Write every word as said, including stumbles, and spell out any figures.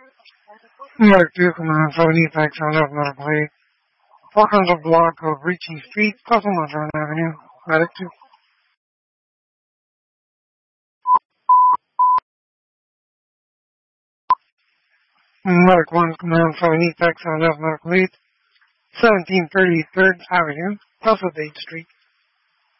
Medic two, Command seventy, thanks on F Medical eight. Walk on the block of Ritchie Street, Cosmonaut Avenue. Medic two. Medic one, Command seventy, thanks on F Medical eight. seventeen thirty third Avenue, South of eighth Street.